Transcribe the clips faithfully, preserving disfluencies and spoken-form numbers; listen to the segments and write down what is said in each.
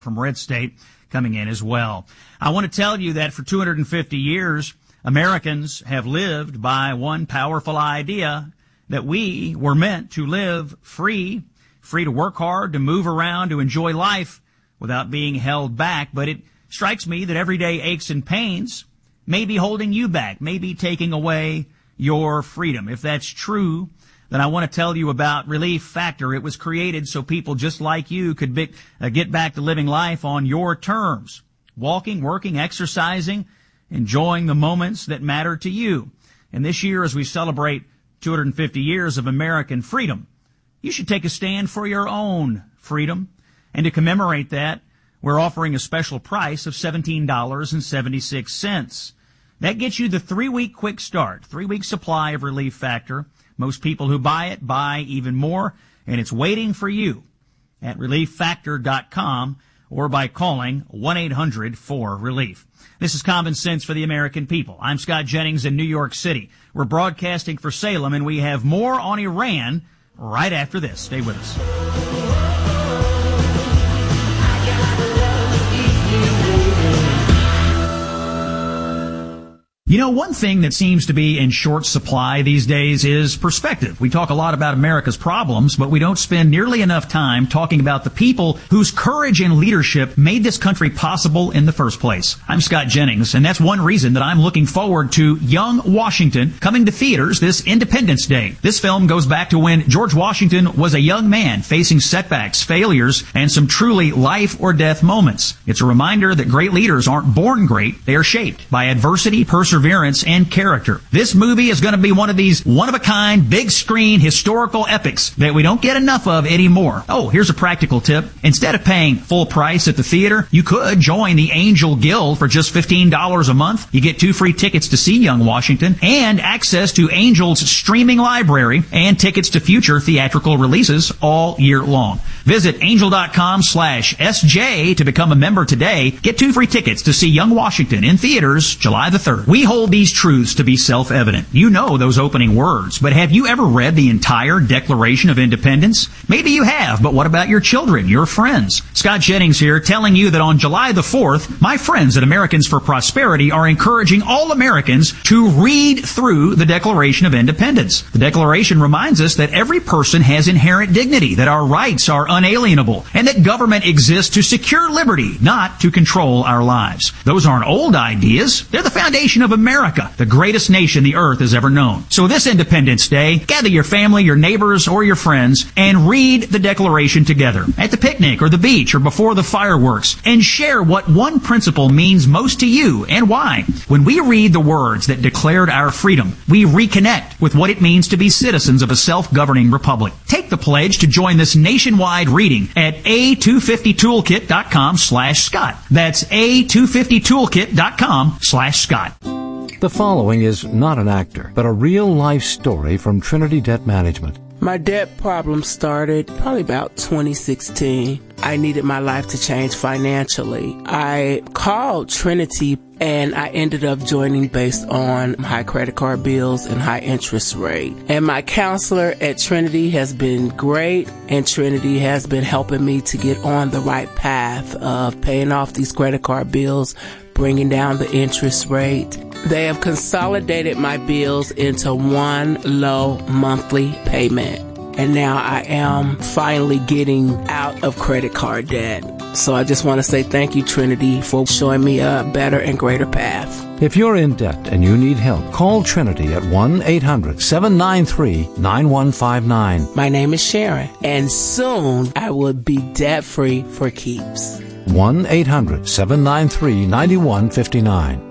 from Red State coming in as well. I want to tell you that for two hundred fifty years, Americans have lived by one powerful idea, that we were meant to live free, free to work hard, to move around, to enjoy life without being held back. But it strikes me that everyday aches and pains may be holding you back, may be taking away your freedom. If that's true, then I want to tell you about Relief Factor. It was created so people just like you could be, uh, get back to living life on your terms, walking, working, exercising, enjoying the moments that matter to you. And this year, as we celebrate two hundred fifty years of American freedom, you should take a stand for your own freedom. And to commemorate that, we're offering a special price of seventeen dollars and seventy-six cents. That gets you the three-week quick start, three-week supply of Relief Factor. Most people who buy it buy even more, and it's waiting for you at relief factor dot com or by calling one eight hundred four relief. This is Common Sense for the American People. I'm Scott Jennings in New York City. We're broadcasting for Salem, and we have more on Iran right after this. Stay with us. You know, one thing that seems to be in short supply these days is perspective. We talk a lot about America's problems, but we don't spend nearly enough time talking about the people whose courage and leadership made this country possible in the first place. I'm Scott Jennings, and that's one reason that I'm looking forward to Young Washington coming to theaters this Independence Day. This film goes back to when George Washington was a young man facing setbacks, failures, and some truly life or death moments. It's a reminder that great leaders aren't born great, they are shaped by adversity, perseverance, and character. This movie is going to be one of these one-of-a-kind, big-screen, historical epics that we don't get enough of anymore. Oh, here's a practical tip. Instead of paying full price at the theater, you could join the Angel Guild for just fifteen dollars a month. You get two free tickets to see Young Washington and access to Angel's streaming library and tickets to future theatrical releases all year long. Visit angel.com slash SJ to become a member today. Get two free tickets to see Young Washington in theaters July the third. We hold these truths to be self-evident. You know those opening words, but have you ever read the entire Declaration of Independence? Maybe you have, but what about your children, your friends? Scott Jennings here telling you that on July the fourth, my friends at Americans for Prosperity are encouraging all Americans to read through the Declaration of Independence. The Declaration reminds us that every person has inherent dignity, that our rights are unalienable, and that government exists to secure liberty, not to control our lives. Those aren't old ideas. They're the foundation of America, the greatest nation the earth has ever known. So this Independence Day, gather your family, your neighbors, or your friends and read the Declaration together at the picnic or the beach or before the fireworks, and share what one principle means most to you and why. When we read the words that declared our freedom, we reconnect with what it means to be citizens of a self-governing republic. Take the pledge to join this nationwide reading at a two fifty toolkit dot com slash Scott. That's a two fifty toolkit dot com slash Scott. The following is not an actor, but a real-life story from Trinity Debt Management. My debt problem started probably about twenty sixteen. I needed my life to change financially. I called Trinity and I ended up joining based on high credit card bills and high interest rate. And my counselor at Trinity has been great, and Trinity has been helping me to get on the right path of paying off these credit card bills, bringing down the interest rate. They have consolidated my bills into one low monthly payment. And now I am finally getting out of credit card debt. So I just want to say thank you, Trinity, for showing me a better and greater path. If you're in debt and you need help, call Trinity at one eight hundred seven nine three nine one five nine. My name is Sharon, and soon I will be debt-free for keeps. one eight hundred seven nine three nine one five nine.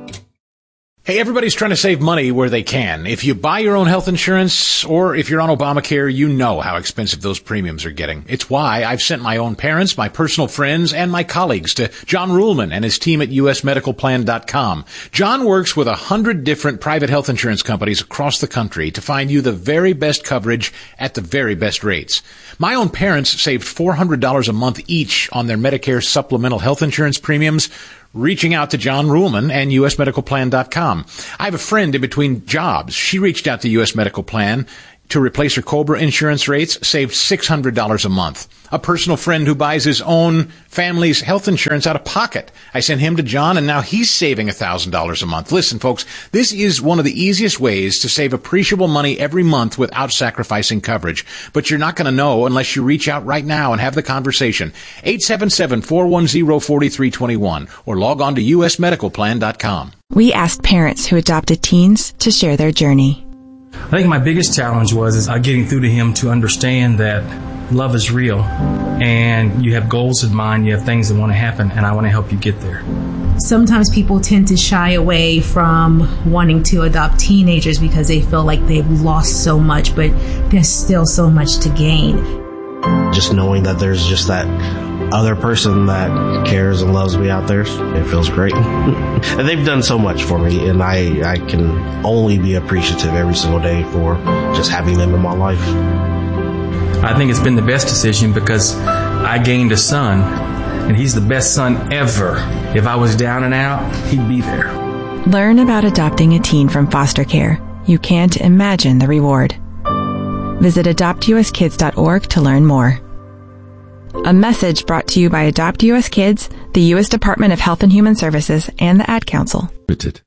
Hey, everybody's trying to save money where they can. If you buy your own health insurance, or if you're on Obamacare, you know how expensive those premiums are getting. It's why I've sent my own parents, my personal friends, and my colleagues to John Ruhlman and his team at U S medical plan dot com. John works with a hundred different private health insurance companies across the country to find you the very best coverage at the very best rates. My own parents saved four hundred dollars a month each on their Medicare supplemental health insurance premiums, reaching out to John Ruhlman and U S medical plan dot com. I have a friend in between jobs. She reached out to U S Medical Plan to replace her COBRA insurance rates saved six hundred dollars a month. A personal friend who buys his own family's health insurance out of pocket. I sent him to John, and now he's saving one thousand dollars a month. Listen, folks, this is one of the easiest ways to save appreciable money every month without sacrificing coverage. But you're not going to know unless you reach out right now and have the conversation. eight seven seven, four one zero, four three two one or log on to u s medical plan dot com. We asked parents who adopted teens to share their journey. I think my biggest challenge was is getting through to him to understand that love is real and you have goals in mind, you have things that want to happen, and I want to help you get there. Sometimes people tend to shy away from wanting to adopt teenagers because they feel like they've lost so much, but there's still so much to gain. Just knowing that there's just that other person that cares and loves me out there, it feels great. And they've done so much for me, and I, I can only be appreciative every single day for just having them in my life. I think it's been the best decision because I gained a son, and he's the best son ever. If I was down and out, he'd be there. Learn about adopting a teen from foster care. You can't imagine the reward. Visit adopt u s kids dot org to learn more. A message brought to you by Adopt U S Kids, the U S Department of Health and Human Services, and the Ad Council. Ready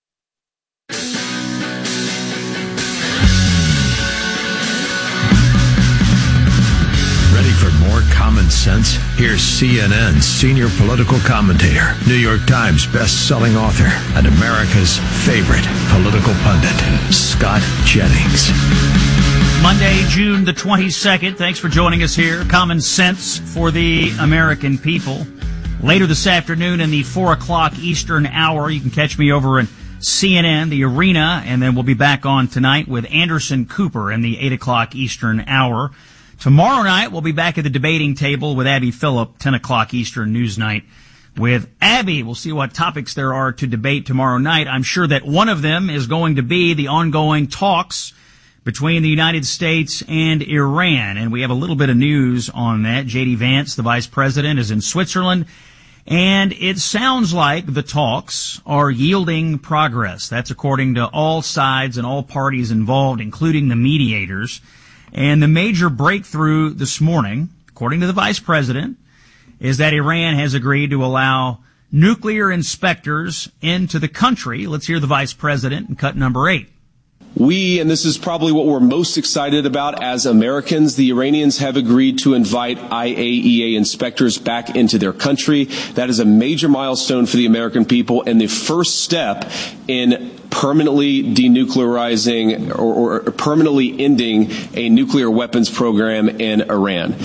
for more common sense? Here's C N N's senior political commentator, New York Times best-selling author, and America's favorite political pundit, Scott Jennings. Monday, June the twenty-second. Thanks for joining us here. Common sense for the American people. Later this afternoon in the four o'clock Eastern hour, you can catch me over in C N N, the Arena, and then we'll be back on tonight with Anderson Cooper in the eight o'clock Eastern hour. Tomorrow night, we'll be back at the debating table with Abby Phillip, ten o'clock Eastern News Night with Abby. We'll see what topics there are to debate tomorrow night. I'm sure that one of them is going to be the ongoing talks between the United States and Iran. And we have a little bit of news on that. J D Vance, the vice president, is in Switzerland. And it sounds like the talks are yielding progress. That's according to all sides and all parties involved, including the mediators. And the major breakthrough this morning, according to the vice president, is that Iran has agreed to allow nuclear inspectors into the country. Let's hear the vice president in cut number eight. We, and this is probably what we're most excited about as Americans, the Iranians have agreed to invite I A E A inspectors back into their country. That is a major milestone for the American people and the first step in permanently denuclearizing or, or permanently ending a nuclear weapons program in Iran.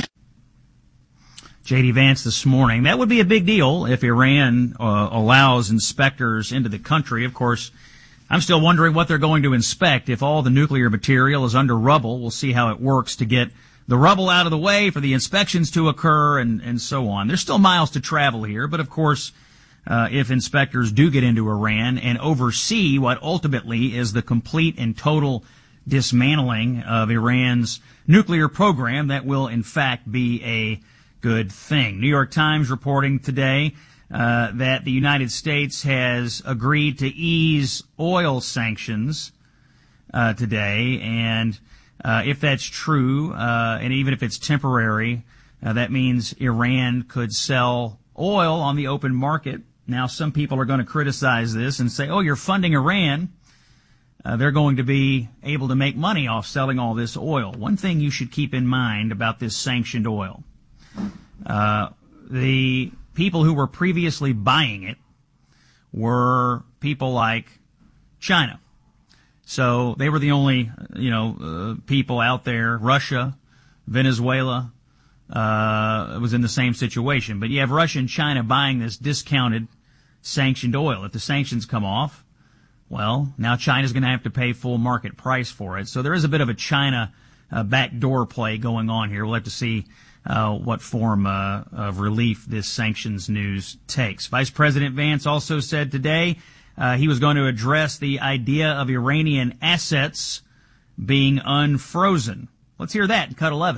J D Vance this morning. That would be a big deal if Iran uh, allows inspectors into the country. Of course, I'm still wondering what they're going to inspect. If all the nuclear material is under rubble, we'll see how it works to get the rubble out of the way for the inspections to occur and, and so on. There's still miles to travel here, but of course, uh, if inspectors do get into Iran and oversee what ultimately is the complete and total dismantling of Iran's nuclear program, that will in fact be a good thing. New York Times reporting today Uh, that the United States has agreed to ease oil sanctions uh, today, and uh, if that's true, uh, and even if it's temporary, uh, that means Iran could sell oil on the open market. Now, some people are going to criticize this and say, oh, you're funding Iran. Uh, they're going to be able to make money off selling all this oil. One thing you should keep in mind about this sanctioned oil, uh, the people who were previously buying it were people like China. So they were the only, you know, uh, people out there. Russia, Venezuela, uh, was in the same situation. But you have Russia and China buying this discounted sanctioned oil. If the sanctions come off, well, now China's going to have to pay full market price for it. So there is a bit of a China uh, backdoor play going on here. We'll have to see Uh, what form uh, of relief this sanctions news takes. Vice President Vance also said today uh, he was going to address the idea of Iranian assets being unfrozen. Let's hear that in cut eleven.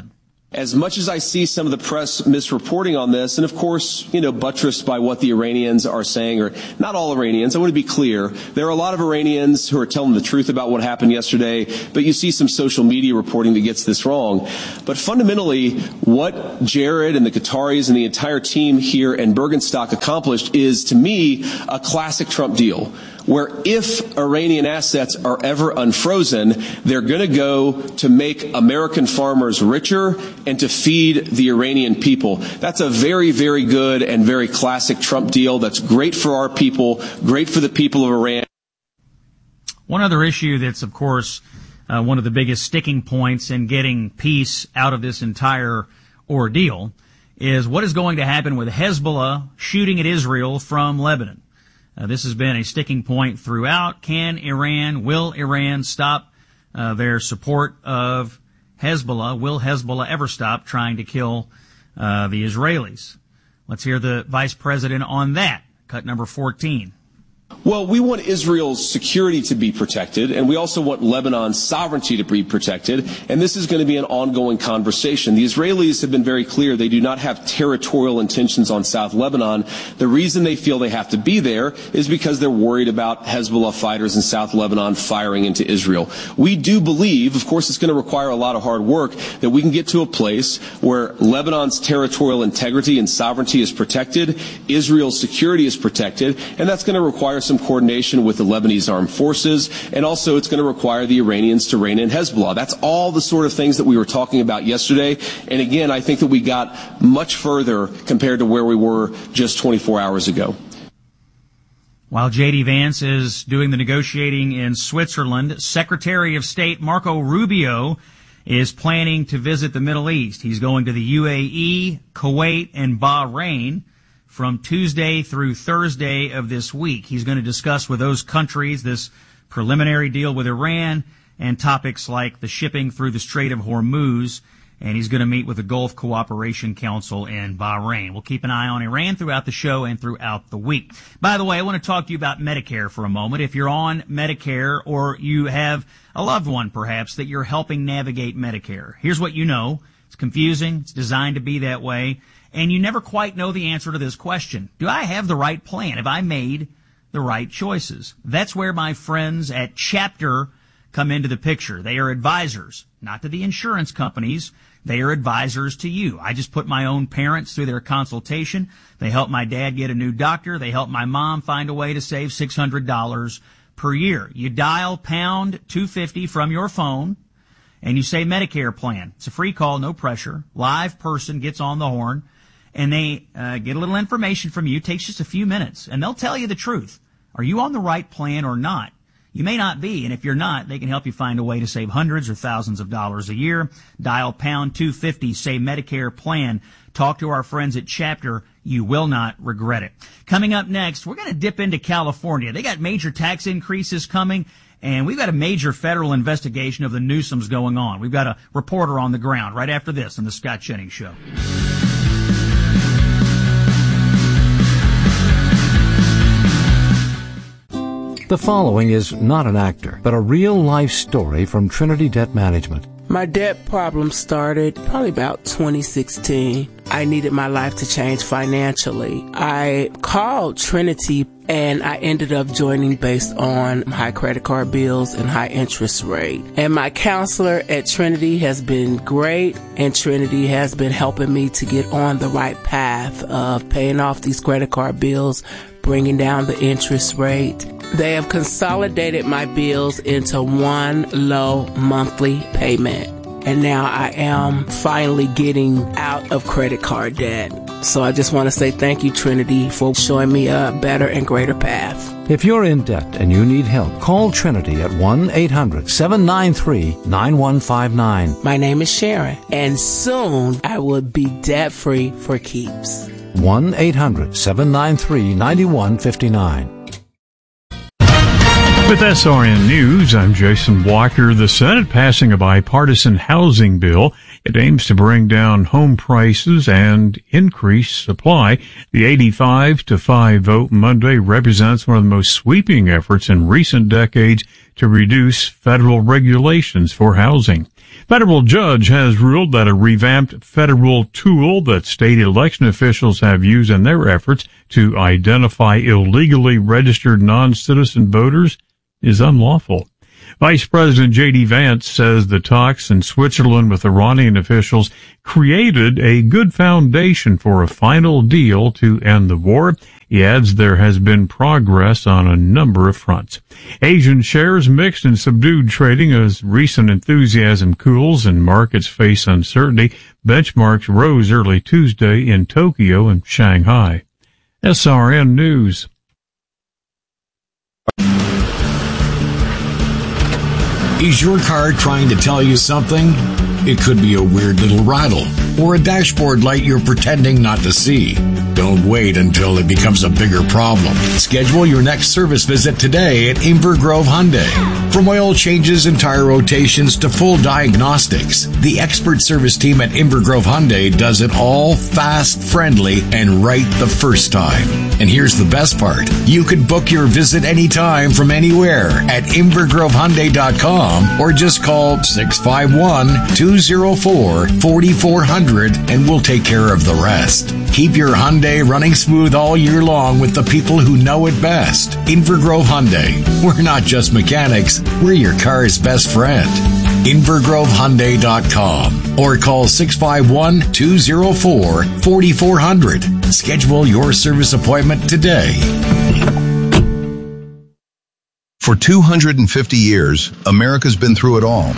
As much as I see some of the press misreporting on this, and of course, you know, buttressed by what the Iranians are saying, or not all Iranians, I want to be clear, there are a lot of Iranians who are telling the truth about what happened yesterday, but you see some social media reporting that gets this wrong. But fundamentally, what Jared and the Qataris and the entire team here in Bergenstock accomplished is, to me, a classic Trump deal, where if Iranian assets are ever unfrozen, they're going to go to make American farmers richer and to feed the Iranian people. That's a very, very good and very classic Trump deal. That's great for our people, great for the people of Iran. One other issue that's, of course, uh, one of the biggest sticking points in getting peace out of this entire ordeal is what is going to happen with Hezbollah shooting at Israel from Lebanon. Uh, this has been a sticking point throughout. Can Iran, will Iran stop uh, their support of Hezbollah? Will Hezbollah ever stop trying to kill uh, the Israelis? Let's hear the vice president on that. Cut number fourteen. Well, we want Israel's security to be protected, and we also want Lebanon's sovereignty to be protected, and this is going to be an ongoing conversation. The Israelis have been very clear they do not have territorial intentions on South Lebanon. The reason they feel they have to be there is because they're worried about Hezbollah fighters in South Lebanon firing into Israel. We do believe, of course it's going to require a lot of hard work, that we can get to a place where Lebanon's territorial integrity and sovereignty is protected, Israel's security is protected, and that's going to require some coordination with the Lebanese armed forces, and also it's going to require the Iranians to rein in Hezbollah. That's all the sort of things that we were talking about yesterday. And again, I think that we got much further compared to where we were just twenty-four hours ago. While J D Vance is doing the negotiating in Switzerland, Secretary of State Marco Rubio is planning to visit the Middle East. He's going to the U A E, Kuwait, and Bahrain from Tuesday through Thursday of this week. He's going to discuss with those countries this preliminary deal with Iran and topics like the shipping through the Strait of Hormuz, and he's going to meet with the Gulf Cooperation Council in Bahrain. We'll keep an eye on Iran throughout the show and throughout the week. By the way, I want to talk to you about Medicare for a moment. If you're on Medicare or you have a loved one, perhaps, that you're helping navigate Medicare, here's what you know. It's confusing. It's designed to be that way. And you never quite know the answer to this question. Do I have the right plan? Have I made the right choices? That's where my friends at Chapter come into the picture. They are advisors, not to the insurance companies. They are advisors to you. I just put my own parents through their consultation. They helped my dad get a new doctor. They helped my mom find a way to save six hundred dollars per year. You dial pound two fifty from your phone, and you say Medicare plan. It's a free call, no pressure. Live person gets on the horn, and they uh, get a little information from you. It takes just a few minutes, and they'll tell you the truth. Are you on the right plan or not? You may not be, and if you're not, they can help you find a way to save hundreds or thousands of dollars a year. Dial pound two fifty, say Medicare plan. Talk to our friends at Chapter. You will not regret it. Coming up next, we're going to dip into California. They got major tax increases coming, and we've got a major federal investigation of the Newsoms going on. We've got a reporter on the ground right after this on the Scott Jennings Show. The following is not an actor, but a real-life story from Trinity Debt Management. My debt problem started probably about twenty sixteen. I needed my life to change financially. I called Trinity and I ended up joining based on high credit card bills and high interest rate. And my counselor at Trinity has been great, and Trinity has been helping me to get on the right path of paying off these credit card bills, bringing down the interest rate. They have consolidated my bills into one low monthly payment. And now I am finally getting out of credit card debt. So I just want to say thank you, Trinity, for showing me a better and greater path. If you're in debt and you need help, call Trinity at one eight hundred seven nine three nine one five nine. My name is Sharon, and soon I will be debt-free for keeps. one eight hundred seven nine three nine one five nine. With S R N News, I'm Jason Walker. The Senate passing a bipartisan housing bill. It aims to bring down home prices and increase supply. The eighty-five to five vote Monday represents one of the most sweeping efforts in recent decades to reduce federal regulations for housing. Federal judge has ruled that a revamped federal tool that state election officials have used in their efforts to identify illegally registered non-citizen voters is unlawful. Vice President J D Vance says the talks in Switzerland with Iranian officials created a good foundation for a final deal to end the war. He adds there has been progress on a number of fronts. Asian shares mixed and subdued trading as recent enthusiasm cools and markets face uncertainty. Benchmarks rose early Tuesday in Tokyo and Shanghai. S R N News. Is your car trying to tell you something? It could be a weird little rattle or a dashboard light you're pretending not to see. Don't wait until it becomes a bigger problem. Schedule your next service visit today at Inver Grove Hyundai. From oil changes and tire rotations to full diagnostics, the expert service team at Inver Grove Hyundai does it all fast, friendly, and right the first time. And here's the best part. You can book your visit anytime from anywhere at inver grove hyundai dot com or just call six five one, two oh four, four four zero zero and we'll take care of the rest. Keep your Hyundai running smooth all year long with the people who know it best. Inver Grove Hyundai. We're not just mechanics, we're your car's best friend. inver grove hyundai dot com or call six five one, two oh four, four four zero zero. Schedule your service appointment today. For two hundred fifty years, America's been through it all.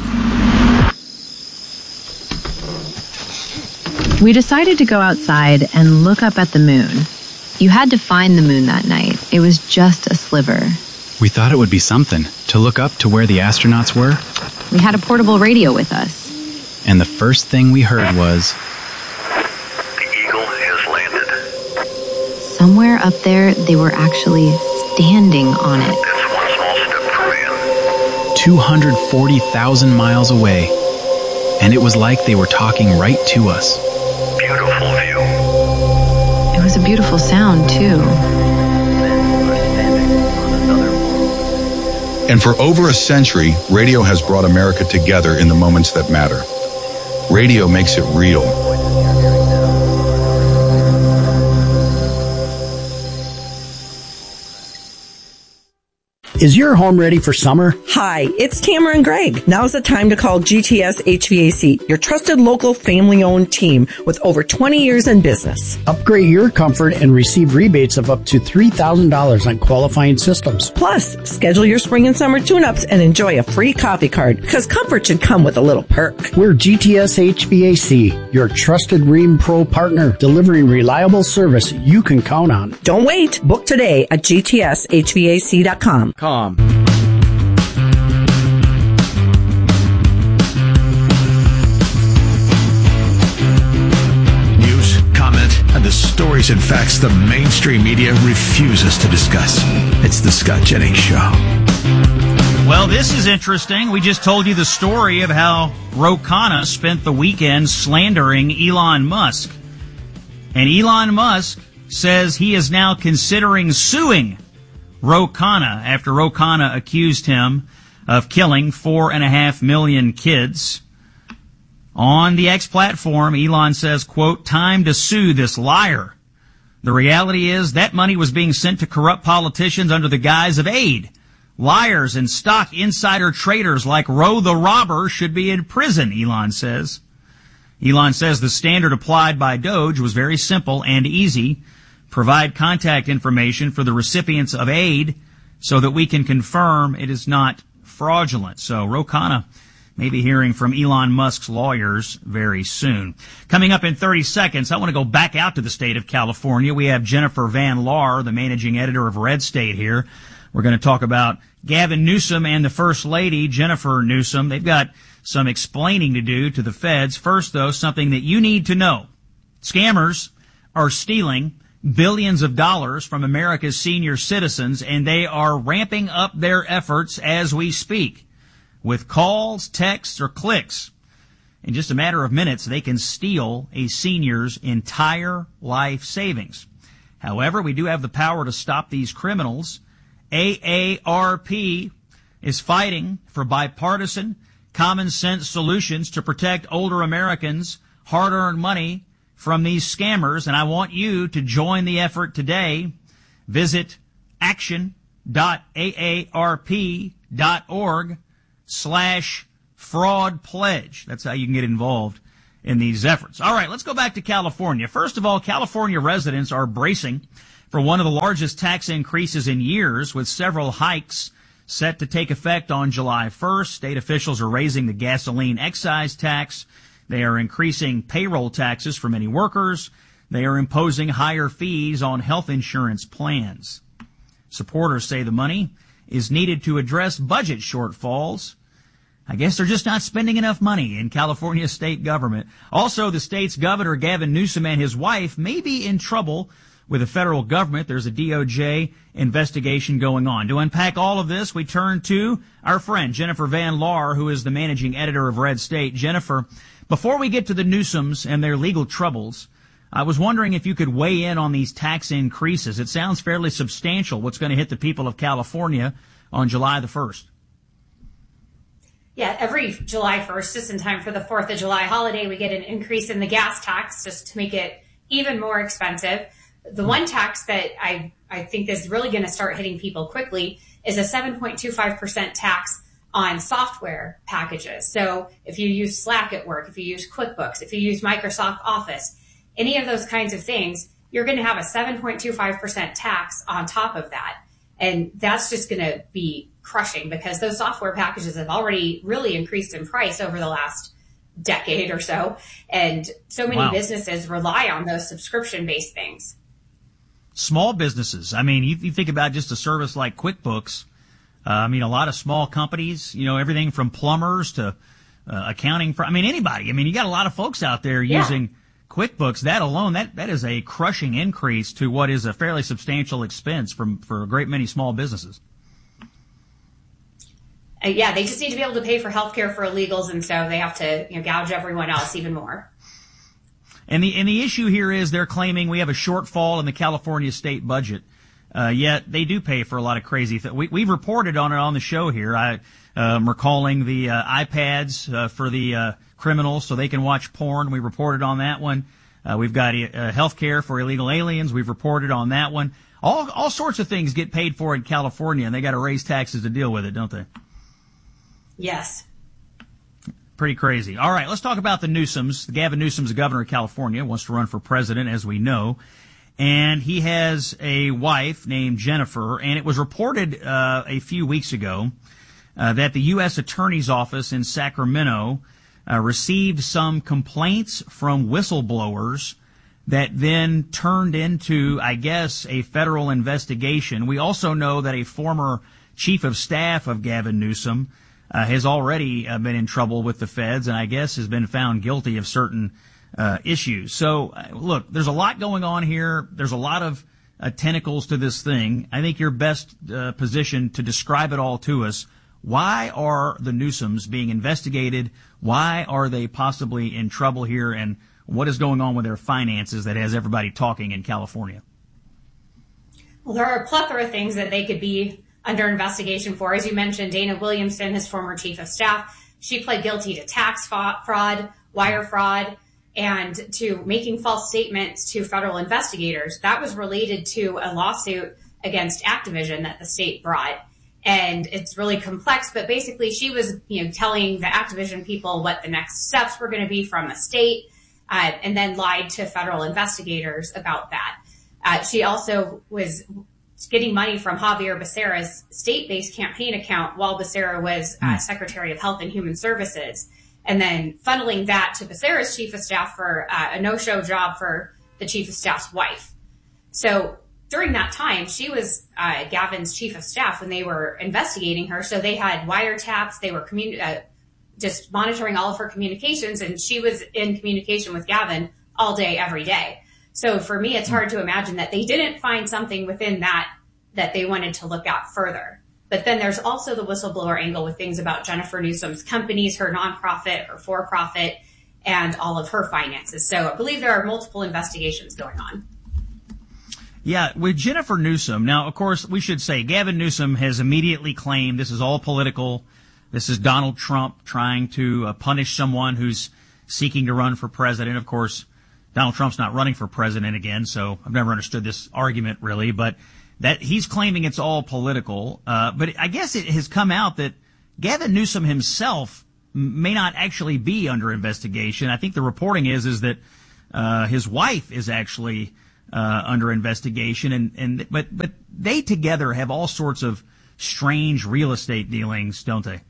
We decided to go outside and look up at the moon. You had to find the moon that night. It was just a sliver. We thought it would be something, to look up to where the astronauts were. We had a portable radio with us. And the first thing we heard was... The Eagle has landed. Somewhere up there, they were actually standing on it. That's one small step for man. two hundred forty thousand miles away. And it was like they were talking right to us. Beautiful view. It was a beautiful sound, too. And for over a century, radio has brought America together in the moments that matter. Radio makes it real. Is your home ready for summer? Hi, it's Tamara and Greg. Now's the time to call G T S H V A C, your trusted local family-owned team with over twenty years in business. Upgrade your comfort and receive rebates of up to three thousand dollars on qualifying systems. Plus, schedule your spring and summer tune-ups and enjoy a free coffee card, because comfort should come with a little perk. We're G T S H V A C, your trusted Rheem Pro partner, delivering reliable service you can count on. Don't wait. Book today at G T S H V A C dot com. Calm. News, comment, and the stories and facts the mainstream media refuses to discuss. It's the Scott Jennings Show. Well, this is interesting. We just told you the story of how Ro Khanna spent the weekend slandering Elon Musk. And Elon Musk says he is now considering suing Ro Khanna after Ro Khanna accused him of killing four and a half million kids. On the X platform, Elon says, quote, time to sue this liar. The reality is that money was being sent to corrupt politicians under the guise of aid. Liars and stock insider traders like Ro the robber should be in prison, Elon says. Elon says the standard applied by Doge was very simple and easy. Provide contact information for the recipients of aid so that we can confirm it is not fraudulent. So Ro Khanna may be hearing from Elon Musk's lawyers very soon. Coming up in thirty seconds, I want to go back out to the state of California. We have Jennifer Van Laar, the managing editor of Red State here. We're going to talk about Gavin Newsom and the First Lady, Jennifer Newsom. They've got some explaining to do to the feds. First, though, something that you need to know. Scammers are stealing billions of dollars from America's senior citizens, and they are ramping up their efforts as we speak. With calls, texts, or clicks, in just a matter of minutes, they can steal a senior's entire life savings. However, we do have the power to stop these criminals. A A R P is fighting for bipartisan, common sense solutions to protect older Americans' hard-earned money from these scammers, and I want you to join the effort today. Visit action dot A A R P dot org slash fraud pledge. That's how you can get involved in these efforts. All right, let's go back to California. First of all, California residents are bracing for one of the largest tax increases in years, with several hikes set to take effect on July first. State officials are raising the gasoline excise tax. They are increasing payroll taxes for many workers. They are imposing higher fees on health insurance plans. Supporters say the money is needed to address budget shortfalls. I guess they're just not spending enough money in California state government. Also, the state's governor, Gavin Newsom, and his wife may be in trouble with the federal government. There's a D O J investigation going on. To unpack all of this, we turn to our friend Jennifer Van Laar, who is the managing editor of Red State. Jennifer, before we get to the Newsoms and their legal troubles, I was wondering if you could weigh in on these tax increases. It sounds fairly substantial, what's going to hit the people of California on July the first. Yeah, every July first, just in time for the fourth of July holiday, we get an increase in the gas tax just to make it even more expensive. The one tax that I, I think is really going to start hitting people quickly is a seven point two five percent tax on software packages. So if you use Slack at work, if you use QuickBooks, if you use Microsoft Office, any of those kinds of things, you're going to have a seven point two five percent tax on top of that. And that's just going to be crushing because those software packages have already really increased in price over the last decade or so. And so many Wow. businesses rely on those subscription-based things. Small businesses. I mean, you, you think about just a service like QuickBooks. Uh, I mean, a lot of small companies, you know, everything from plumbers to uh, accounting. For, I mean, anybody. I mean, you got a lot of folks out there Yeah. using QuickBooks. That alone, that, that is a crushing increase to what is a fairly substantial expense from, for a great many small businesses. Uh, yeah, they just need to be able to pay for healthcare for illegals, and so they have to, you know, gouge everyone else even more. And the and the issue here is they're claiming we have a shortfall in the California state budget. Uh, yet they do pay for a lot of crazy things. We, we've reported on it on the show here. I am recalling the uh, iPads uh, for the uh, criminals so they can watch porn. We reported on that one. Uh, we've got uh, health care for illegal aliens. We've reported on that one. All all sorts of things get paid for in California, and they got to raise taxes to deal with it, don't they? Yes. Pretty crazy. All right, let's talk about the Newsoms. Gavin Newsom's the governor of California, wants to run for president, as we know. And he has a wife named Jennifer, and it was reported uh, a few weeks ago uh, that the U S Attorney's Office in Sacramento uh, received some complaints from whistleblowers that then turned into, I guess, a federal investigation. We also know that a former chief of staff of Gavin Newsom uh, has already uh, been in trouble with the feds and I guess has been found guilty of certain uh, issues. So, uh, look, there's a lot going on here. There's a lot of uh, tentacles to this thing. I think you're best uh, positioned to describe it all to us. Why are the Newsoms being investigated? Why are they possibly in trouble here? And what is going on with their finances that has everybody talking in California? Well, there are a plethora of things that they could be under investigation for. As you mentioned, Dana Williamson, his former chief of staff, she pled guilty to tax fraud, wire fraud, and to making false statements to federal investigators. That was related to a lawsuit against Activision that the state brought. And it's really complex, but basically she was, you know, telling the Activision people what the next steps were going to be from the state, uh, and then lied to federal investigators about that. Uh, she also was getting money from Javier Becerra's state-based campaign account while Becerra was uh, Secretary of Health and Human Services, and then funneling that to Becerra's chief of staff for uh, a no-show job for the chief of staff's wife. So during that time, she was uh, Gavin's chief of staff when they were investigating her. So they had wiretaps. They were communi- uh, just monitoring all of her communications, and she was in communication with Gavin all day, every day. So for me, it's hard to imagine that they didn't find something within that that they wanted to look at further. But then there's also the whistleblower angle with things about Jennifer Newsom's companies, her nonprofit, her for-profit, and all of her finances. So I believe there are multiple investigations going on. Yeah, with Jennifer Newsom, now, of course, we should say Gavin Newsom has immediately claimed this is all political. This is Donald Trump trying to uh, punish someone who's seeking to run for president. Of course, Donald Trump's not running for president again, so I've never understood this argument really, but that he's claiming it's all political. Uh, but I guess it has come out that Gavin Newsom himself may not actually be under investigation. I think the reporting is, is that uh, his wife is actually uh, under investigation, and, and but but they together have all sorts of strange real estate dealings, don't they?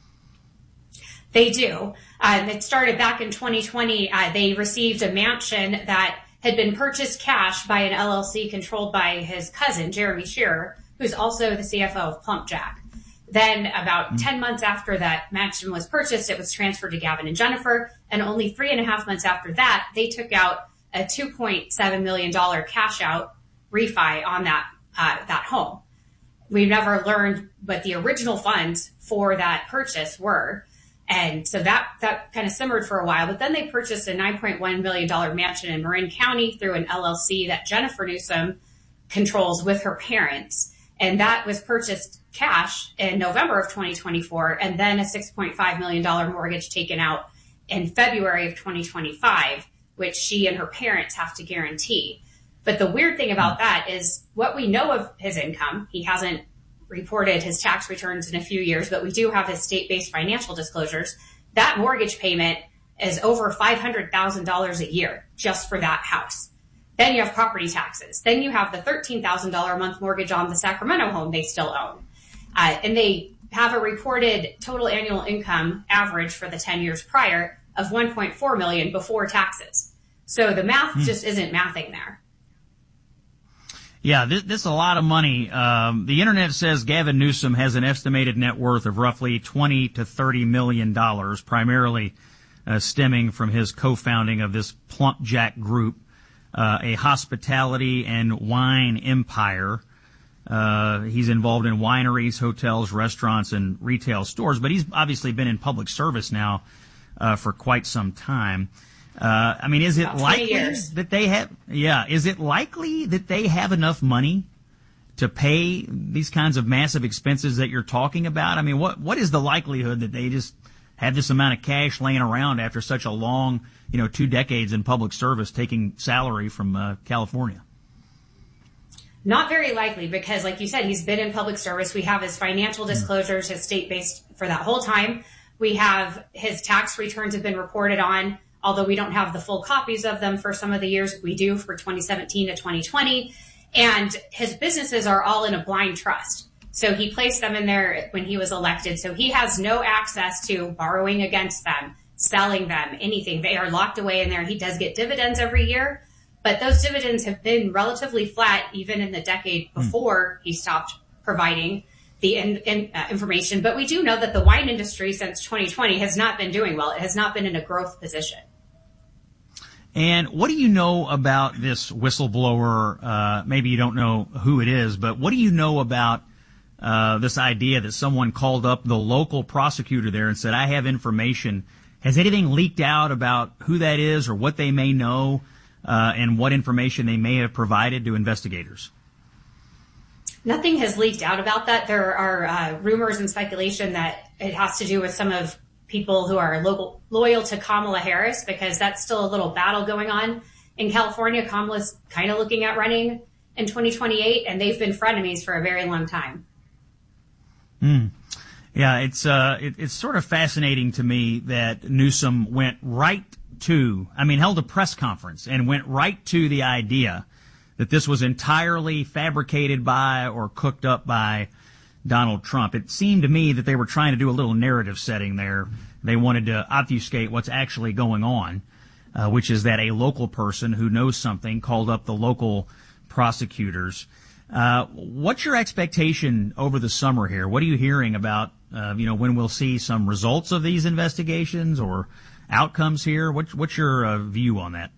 They do. Um, it started back in twenty twenty. Uh, they received a mansion that had been purchased cash by an L L C controlled by his cousin, Jeremy Shearer, who's also the C F O of Plump Jack. Then about mm-hmm. ten months after that mansion was purchased, it was transferred to Gavin and Jennifer. And only three and a half months after that, they took out a two point seven million dollars cash out refi on that, uh, that home. We've never learned what the original funds for that purchase were. And so that, that kind of simmered for a while, but then they purchased a nine point one million dollars mansion in Marin County through an L L C that Jennifer Newsom controls with her parents. And that was purchased cash in November of twenty twenty-four, and then a six point five million dollars mortgage taken out in February of twenty twenty-five, which she and her parents have to guarantee. But the weird thing about that is what we know of his income. He hasn't reported his tax returns in a few years, but we do have his state-based financial disclosures. That mortgage payment is over five hundred thousand dollars a year just for that house. Then you have property taxes. Then you have the thirteen thousand dollars a month mortgage on the Sacramento home they still own. Uh, and they have a reported total annual income average for the ten years prior of one point four million dollars before taxes. So the math hmm. just isn't mathing there. Yeah, this, this is a lot of money. Um, the internet says Gavin Newsom has an estimated net worth of roughly twenty to thirty million dollars, primarily uh, stemming from his co-founding of this Plump Jack Group, uh, a hospitality and wine empire. Uh, he's involved in wineries, hotels, restaurants, and retail stores, but he's obviously been in public service now uh, for quite some time. Uh, I mean, is it likely that they have, yeah, is it likely that they have enough money to pay these kinds of massive expenses that you're talking about? I mean, what, what is the likelihood that they just have this amount of cash laying around after such a long, you know, two decades in public service taking salary from uh, California? Not very likely because, like you said, he's been in public service. We have his financial disclosures, his state-based for that whole time. We have his tax returns have been reported on. Although we don't have the full copies of them for some of the years, we do for twenty seventeen to twenty twenty. And his businesses are all in a blind trust. So he placed them in there when he was elected. So he has no access to borrowing against them, selling them, anything. They are locked away in there. He does get dividends every year, but those dividends have been relatively flat even in the decade before he stopped providing the in, in, uh, information. But we do know that the wine industry since twenty twenty has not been doing well. It has not been in a growth position. And what do you know about this whistleblower? Uh, maybe you don't know who it is, but what do you know about uh, this idea that someone called up the local prosecutor there and said, I have information. Has anything leaked out about who that is or what they may know uh, and what information they may have provided to investigators? Nothing has leaked out about that. There are uh, rumors and speculation that it has to do with some of people who are local, loyal to Kamala Harris, because that's still a little battle going on in California. Kamala's kind of looking at running in twenty twenty-eight, and they've been frenemies for a very long time. Mm. Yeah, it's uh, it, it's sort of fascinating to me that Newsom went right to, I mean, held a press conference and went right to the idea that this was entirely fabricated by or cooked up by Donald Trump. It seemed to me that they were trying to do a little narrative setting there. They wanted to obfuscate what's actually going on, uh, which is that a local person who knows something called up the local prosecutors. Uh, what's your expectation over the summer here? What are you hearing about, uh, you know, when we'll see some results of these investigations or outcomes here? What, what's your uh, view on that?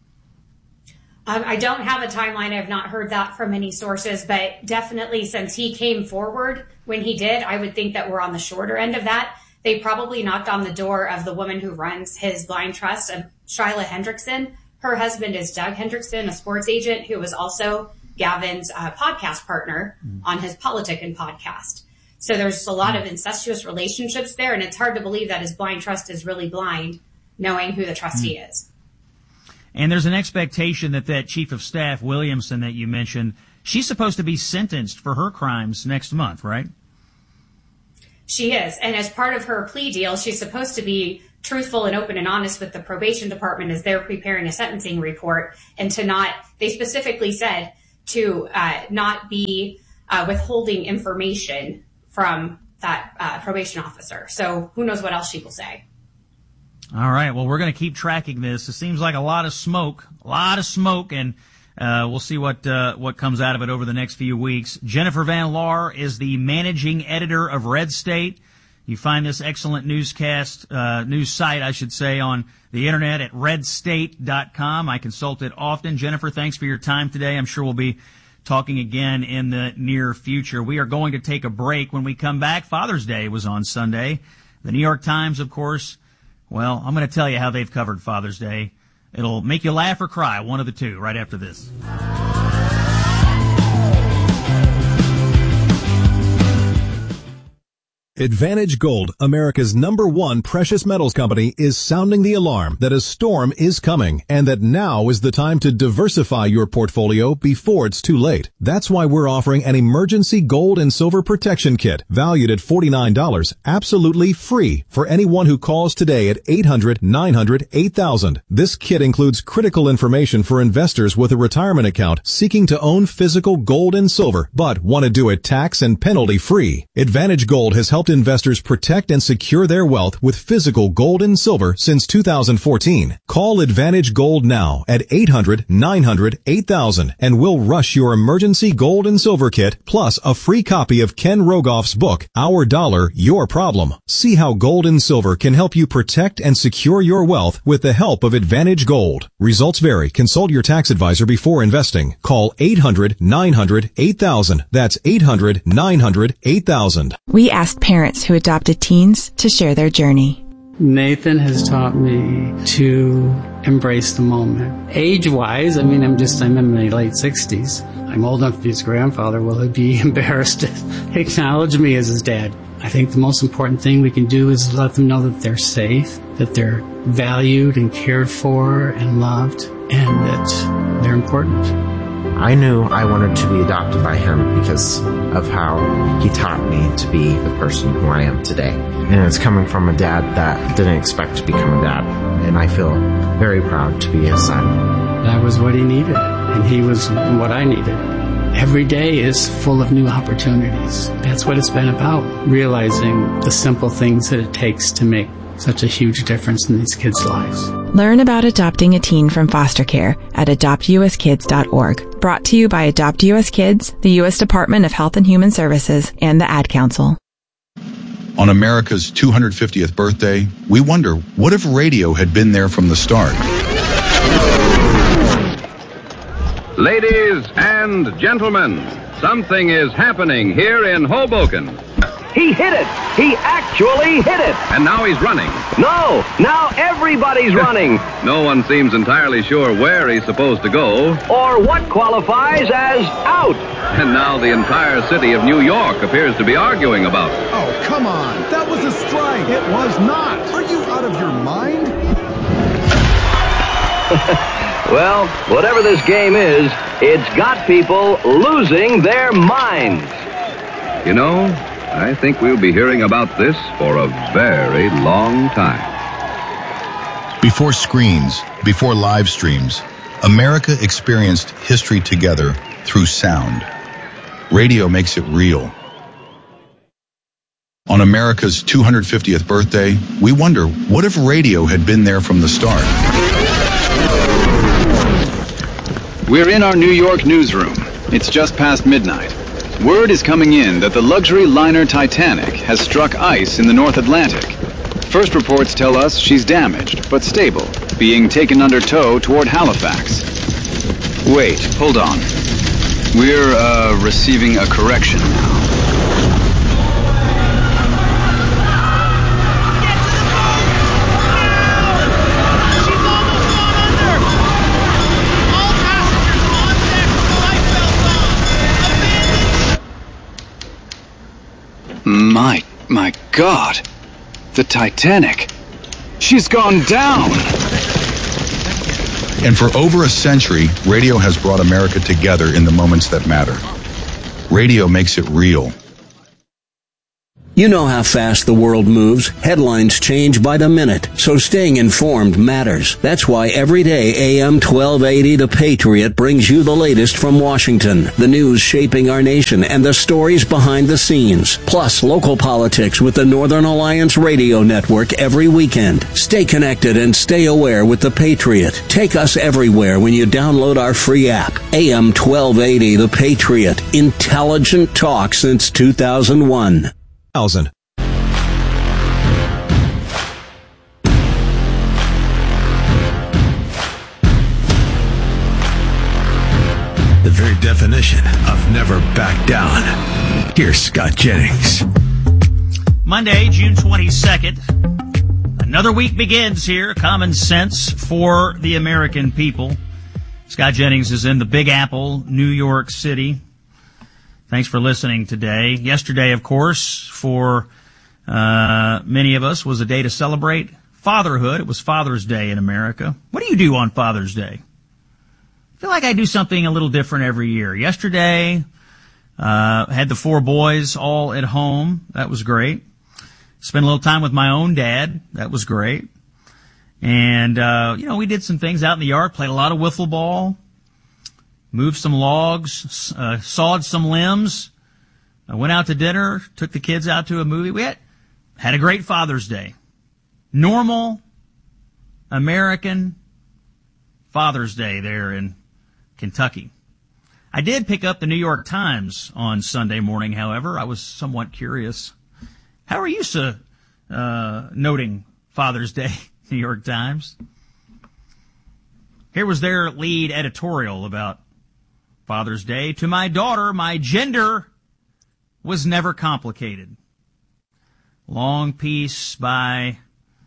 Um, I don't have a timeline. I've not heard that from any sources, but definitely since he came forward when he did, I would think that we're on the shorter end of that. They probably knocked on the door of the woman who runs his blind trust, of Shyla Hendrickson. Her husband is Doug Hendrickson, a sports agent who was also Gavin's uh, podcast partner on his Politikin podcast. So there's a lot of incestuous relationships there, and it's hard to believe that his blind trust is really blind, knowing who the trustee mm. is. And there's an expectation that that chief of staff, Williamson, that you mentioned, she's supposed to be sentenced for her crimes next month, right? She is. And as part of her plea deal, she's supposed to be truthful and open and honest with the probation department as they're preparing a sentencing report, and to not, they specifically said to uh, not be uh, withholding information from that uh, probation officer. So who knows what else she will say. All right. Well, we're going to keep tracking this. It seems like a lot of smoke, a lot of smoke, and uh, we'll see what uh, what comes out of it over the next few weeks. Jennifer Van Laar is the managing editor of Red State. You find this excellent newscast, uh, news site, I should say, on the internet at red state dot com. I consult it often. Jennifer, thanks for your time today. I'm sure we'll be talking again in the near future. We are going to take a break. When we come back, Father's Day was on Sunday. The New York Times, of course, well, I'm going to tell you how they've covered Father's Day. It'll make you laugh or cry, one of the two, right after this. Advantage Gold, America's number one precious metals company, is sounding the alarm that a storm is coming and that now is the time to diversify your portfolio before it's too late. That's why we're offering an emergency gold and silver protection kit valued at forty-nine dollars, absolutely free for anyone who calls today at eight hundred, nine hundred, eight thousand. This kit includes critical information for investors with a retirement account seeking to own physical gold and silver but want to do it tax and penalty free. Advantage Gold has helped investors protect and secure their wealth with physical gold and silver since two thousand fourteen. Call Advantage Gold now at eight hundred, nine hundred, eight thousand and we'll rush your emergency gold and silver kit plus a free copy of Ken Rogoff's book, Our Dollar, Your Problem. See how gold and silver can help you protect and secure your wealth with the help of Advantage Gold. Results vary. Consult your tax advisor before investing. Call eight hundred, nine hundred, eight thousand. That's eight hundred, nine hundred, eight thousand. We asked parents who adopted teens to share their journey. Nathan has taught me to embrace the moment. Age-wise, I mean, I'm just, I'm in my late sixties. I'm old enough to be his grandfather. Will he be embarrassed to acknowledge me as his dad? I think the most important thing we can do is let them know that they're safe, that they're valued and cared for and loved, and that they're important. I knew I wanted to be adopted by him because of how he taught me to be the person who I am today. And it's coming from a dad that didn't expect to become a dad. And I feel very proud to be his son. That was what he needed, and he was what I needed. Every day is full of new opportunities. That's what it's been about, realizing the simple things that it takes to make such a huge difference in these kids' lives. Learn about adopting a teen from foster care at adopt u s kids dot org. Brought to you by Adopt U S Kids, the U S Department of Health and Human Services, and the Ad Council. On America's two hundred fiftieth birthday, we wonder, what if radio had been there from the start? Ladies and gentlemen, something is happening here in Hoboken. He hit it! He actually hit it! And now he's running. No! Now everybody's running! No one seems entirely sure where he's supposed to go. Or what qualifies as out! And now the entire city of New York appears to be arguing about it. Oh, come on! That was a strike! It was not! Are you out of your mind? Well, whatever this game is, it's got people losing their minds. You know, I think we'll be hearing about this for a very long time. Before screens, before live streams, America experienced history together through sound. Radio makes it real. On America's two hundred fiftieth birthday, we wonder, what if radio had been there from the start? We're in our New York newsroom. It's just past midnight. Word is coming in that the luxury liner Titanic has struck ice in the North Atlantic. First reports tell us she's damaged, but stable, being taken under tow toward Halifax. Wait, hold on. We're, uh, receiving a correction now. My, my God. The Titanic. She's gone down. And for over a century, radio has brought America together in the moments that matter. Radio makes it real. You know how fast the world moves. Headlines change by the minute, so staying informed matters. That's why every day A M twelve eighty The Patriot brings you the latest from Washington, the news shaping our nation, and the stories behind the scenes. Plus, local politics with the Northern Alliance Radio Network every weekend. Stay connected and stay aware with The Patriot. Take us everywhere when you download our free app. A M twelve eighty The Patriot. Intelligent talk since two thousand one. Thousand. The very definition of never back down. Here's Scott Jennings. Monday, June twenty-second. Another week begins here. Common sense for the American people. Scott Jennings is in the Big Apple, New York City. Thanks for listening today. Yesterday, of course, for uh many of us, was a day to celebrate fatherhood. It was Father's Day in America. What do you do on Father's Day? I feel like I do something a little different every year. Yesterday, uh had the four boys all at home. That was great. Spent a little time with my own dad. That was great. And, uh, you know, we did some things out in the yard, played a lot of wiffle ball. Moved some logs, uh, sawed some limbs. I went out to dinner, took the kids out to a movie. We had, had a great Father's Day. Normal American Father's Day there in Kentucky. I did pick up the New York Times on Sunday morning, however. I was somewhat curious. How are you so, uh, noting Father's Day, New York Times? Here was their lead editorial about Father's Day. To my daughter, my gender was never complicated. Long piece by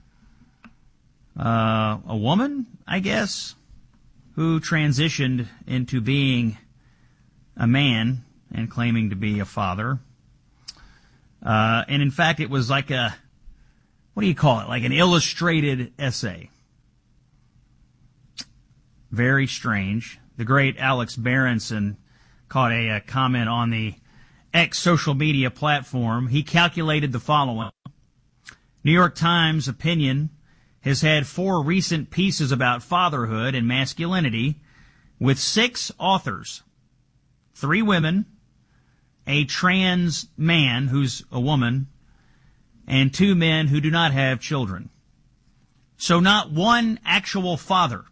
uh, a woman, I guess, who transitioned into being a man and claiming to be a father. Uh, and in fact, it was like a, what do you call it? Like an illustrated essay. Very strange. The great Alex Berenson caught a, a comment on the X social media platform. He calculated the following. New York Times opinion has had four recent pieces about fatherhood and masculinity with six authors. Three women, a trans man who's a woman, and two men who do not have children. So not one actual father.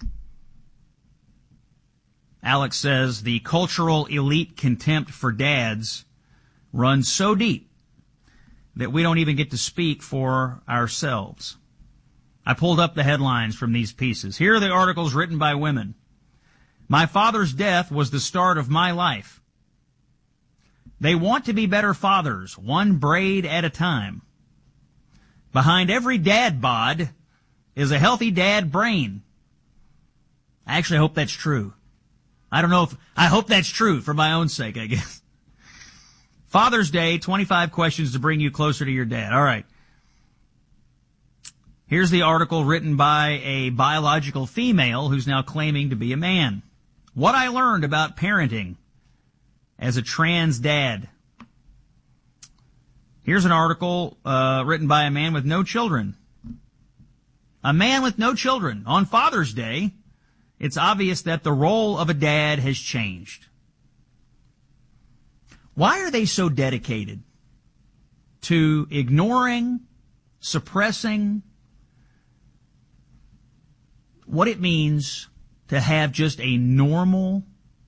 Alex says the cultural elite contempt for dads runs so deep that we don't even get to speak for ourselves. I pulled up the headlines from these pieces. Here are the articles written by women. My father's death was the start of my life. They want to be better fathers, one braid at a time. Behind every dad bod is a healthy dad brain. I actually hope that's true. I don't know if, I hope that's true for my own sake, I guess. Father's Day, twenty-five questions to bring you closer to your dad. All right. Here's the article written by a biological female who's now claiming to be a man. What I learned about parenting as a trans dad. Here's an article uh, written by a man with no children. A man with no children. On Father's Day, it's obvious that the role of a dad has changed. Why are they so dedicated to ignoring, suppressing what it means to have just a normal,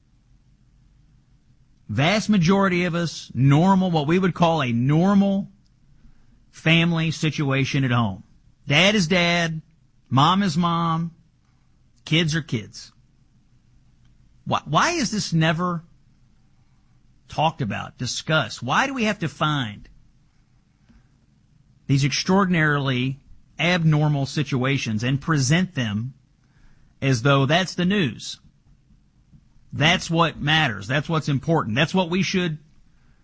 vast majority of us, normal, what we would call a normal family situation at home? Dad is dad, mom is mom, kids are kids. Why, why is this never talked about, discussed? Why do we have to find these extraordinarily abnormal situations and present them as though that's the news? That's what matters. That's what's important. That's what we should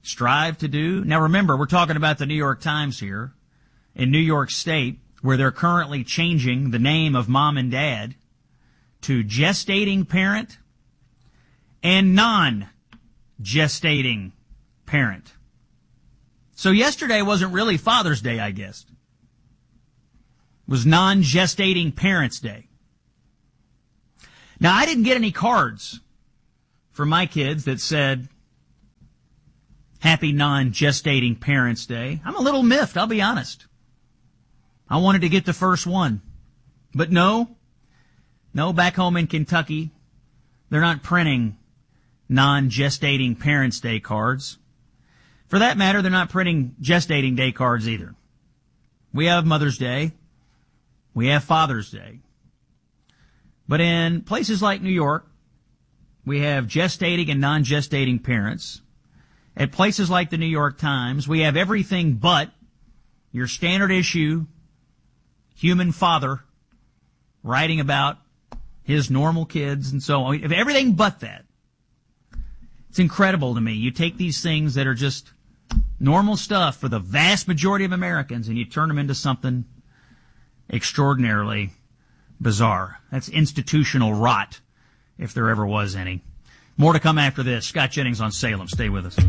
strive to do. Now remember, we're talking about the New York Times here in New York State, where they're currently changing the name of mom and dad to gestating parent and non-gestating parent. So yesterday wasn't really Father's Day, I guess. It was non-gestating Parents' Day. Now, I didn't get any cards for my kids that said, Happy Non-Gestating Parents' Day. I'm a little miffed, I'll be honest. I wanted to get the first one. But no, no, back home in Kentucky, they're not printing non-gestating Parents' Day cards. For that matter, they're not printing gestating day cards either. We have Mother's Day. We have Father's Day. But in places like New York, we have gestating and non-gestating parents. At places like the New York Times, we have everything but your standard issue human father writing about his normal kids and so on. Everything but that. It's incredible to me. You take these things that are just normal stuff for the vast majority of Americans and you turn them into something extraordinarily bizarre. That's institutional rot, if there ever was any. More to come after this. Scott Jennings on Salem. Stay with us.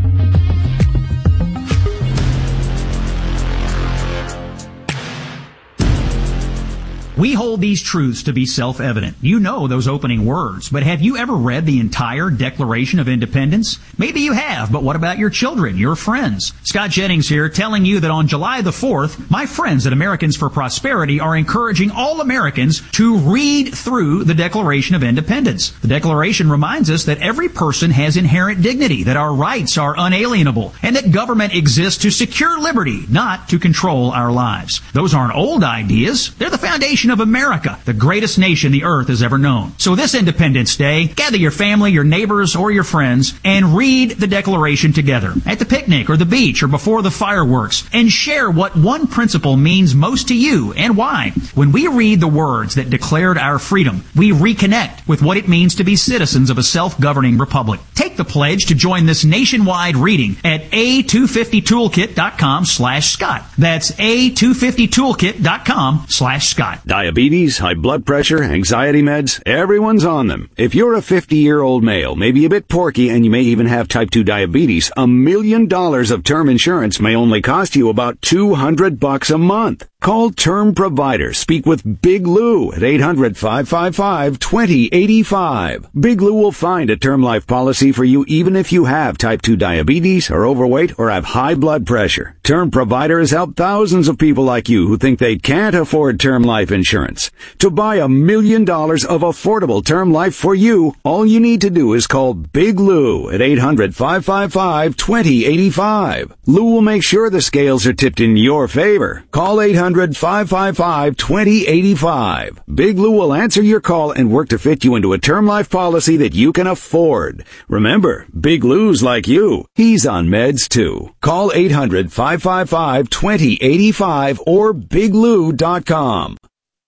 We hold these truths to be self-evident. You know those opening words, but have you ever read the entire Declaration of Independence? Maybe you have, but what about your children, your friends? Scott Jennings here telling you that on July the fourth, my friends at Americans for Prosperity are encouraging all Americans to read through the Declaration of Independence. The Declaration reminds us that every person has inherent dignity, that our rights are unalienable, and that government exists to secure liberty, not to control our lives. Those aren't old ideas. They're the foundation of America, the greatest nation the earth has ever known. So this Independence Day, gather your family, your neighbors, or your friends and read the Declaration together at the picnic or the beach or before the fireworks and share what one principle means most to you and why. When we read the words that declared our freedom, we reconnect with what it means to be citizens of a self-governing republic. Take the pledge to join this nationwide reading at a two fifty toolkit dot com slash Scott. That's a two fifty toolkit dot com slash Scott. Diabetes, high blood pressure, anxiety meds, everyone's on them. If you're a fifty-year-old male, maybe a bit porky, and you may even have type two diabetes, a million dollars of term insurance may only cost you about two hundred bucks a month. Call Term Provider. Speak with Big Lou at eight hundred, five five five, two zero eight five. Big Lou will find a term life policy for you even if you have type two diabetes, are overweight, or have high blood pressure. Term Provider has helped thousands of people like you who think they can't afford term life insurance. To buy a million dollars of affordable term life for you, all you need to do is call Big Lou at eight hundred, five five five, two zero eight five. Lou will make sure the scales are tipped in your favor. Call eight hundred, five five five, two zero eight five. Big Lou will answer your call and work to fit you into a term life policy that you can afford. Remember, Big Lou's like you. He's on meds too. Call eight hundred, five five five, two zero eight five or big lou dot com.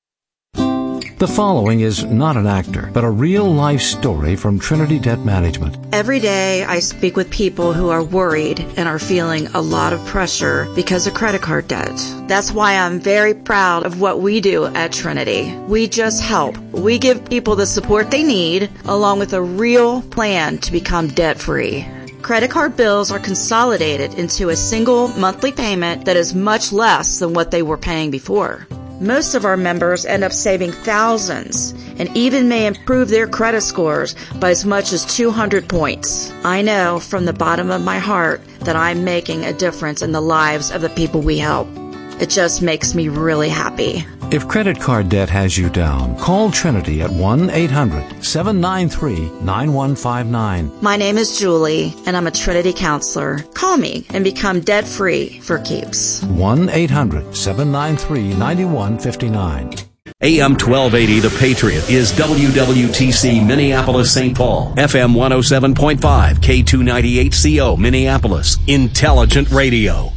The following is not an actor, but a real-life story from Trinity Debt Management. Every day I speak with people who are worried and are feeling a lot of pressure because of credit card debt. That's why I'm very proud of what we do at Trinity. We just help. We give people the support they need, along with a real plan to become debt-free. Credit card bills are consolidated into a single monthly payment that is much less than what they were paying before. Most of our members end up saving thousands and even may improve their credit scores by as much as two hundred points. I know from the bottom of my heart that I'm making a difference in the lives of the people we help. It just makes me really happy. If credit card debt has you down, call Trinity at one eight hundred, seven nine three, nine one five nine. My name is Julie, and I'm a Trinity counselor. Call me and become debt-free for keeps. one eight hundred, seven nine three, nine one five nine. A M twelve eighty The Patriot is W W T C Minneapolis Saint Paul, F M one oh seven point five, K two ninety-eight C O Minneapolis, Intelligent Radio.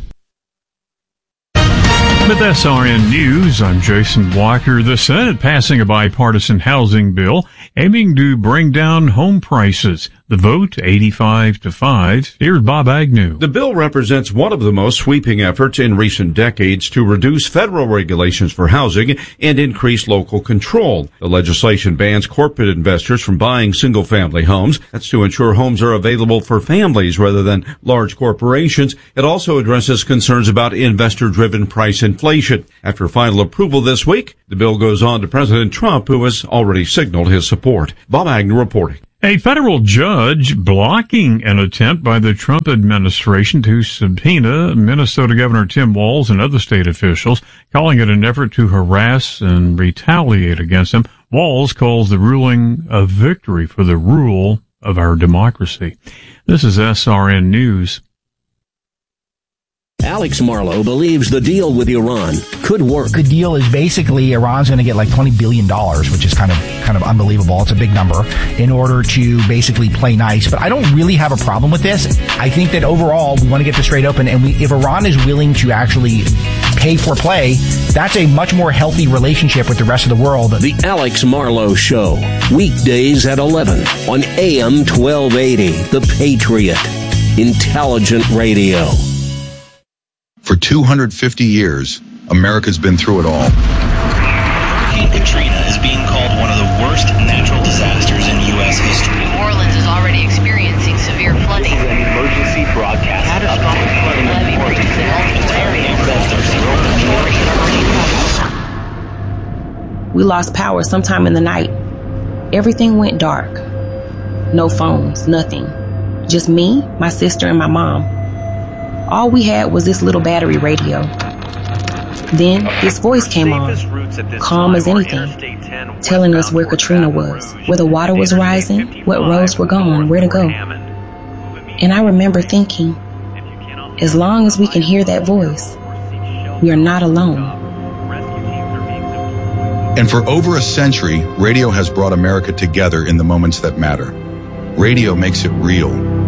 With S R N News, I'm Jason Walker. The Senate passing a bipartisan housing bill aiming to bring down home prices. The vote, eighty-five to five. Here's Bob Agnew. The bill represents one of the most sweeping efforts in recent decades to reduce federal regulations for housing and increase local control. The legislation bans corporate investors from buying single-family homes. That's to ensure homes are available for families rather than large corporations. It also addresses concerns about investor-driven price inflation. After final approval this week, the bill goes on to President Trump, who has already signaled his support. Bob Agnew reporting. A federal judge blocking an attempt by the Trump administration to subpoena Minnesota Governor Tim Walz and other state officials, calling it an effort to harass and retaliate against him. Walz calls the ruling a victory for the rule of our democracy. This is S R N News. Alex Marlow believes the deal with Iran could work. The deal is basically Iran's going to get like twenty billion dollars, which is kind of kind of unbelievable. It's a big number, in order to basically play nice. But I don't really have a problem with this. I think that overall we want to get this trade open, and we, if Iran is willing to actually pay for play, that's a much more healthy relationship with the rest of the world. The Alex Marlow Show, weekdays at eleven on A M twelve eighty, The Patriot, intelligent radio. For two hundred fifty years, America's been through it all. Hurricane Katrina is being called one of the worst natural disasters in U S history. New Orleans is already experiencing severe flooding. This is an emergency broadcast. Catastrophic flooding levee reaches in multiple areas. We lost power sometime in the night. Everything went dark. No phones, nothing. Just me, my sister, and my mom. All we had was this little battery radio. Then this voice came on, calm as anything, telling us where Katrina was, where the water was rising, what roads were gone, where to go. And I remember thinking, as long as we can hear that voice, we are not alone. And for over a century, radio has brought America together in the moments that matter. Radio makes it real.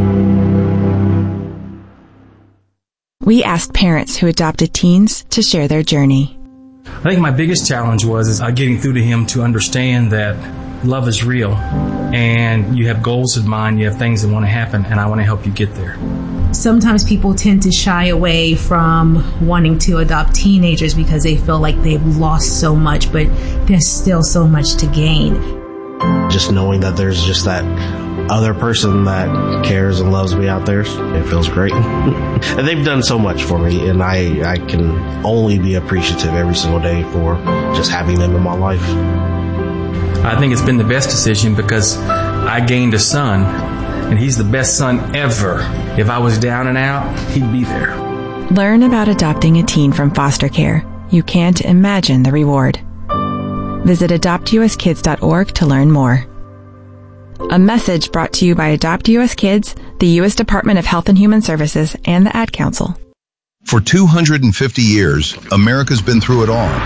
We asked parents who adopted teens to share their journey. I think my biggest challenge was is getting through to him to understand that love is real and you have goals in mind, you have things that want to happen, and I want to help you get there. Sometimes people tend to shy away from wanting to adopt teenagers because they feel like they've lost so much, but there's still so much to gain. Just knowing that there's just that other person that cares and loves me out there, it feels great. And they've done so much for me, and I, I can only be appreciative every single day for just having them in my life. I think it's been the best decision because I gained a son, and he's the best son ever. If I was down and out, he'd be there. Learn about adopting a teen from foster care. You can't imagine the reward. Visit adopt u s kids dot org to learn more. A message brought to you by Adopt U S Kids, the U S Department of Health and Human Services, and the Ad Council. For two hundred fifty years, America's been through it all.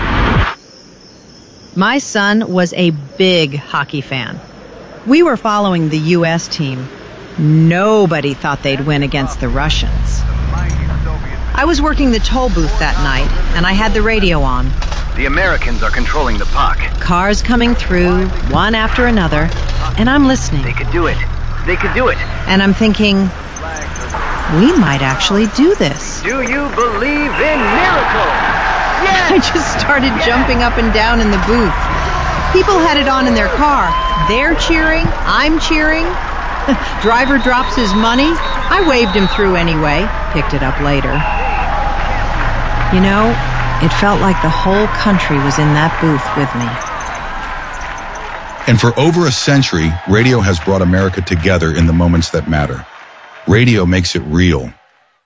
My son was a big hockey fan. We were following the U S team. Nobody thought they'd win against the Russians. I was working the toll booth that night, and I had the radio on. The Americans are controlling the puck. Cars coming through, one after another, and I'm listening. They could do it. They could do it. And I'm thinking, we might actually do this. Do you believe in miracles? Yes! I just started yes! jumping up and down in the booth. People had it on in their car. They're cheering. I'm cheering. Driver drops his money. I waved him through anyway. Picked it up later. You know, it felt like the whole country was in that booth with me. And for over a century, radio has brought America together in the moments that matter. Radio makes it real.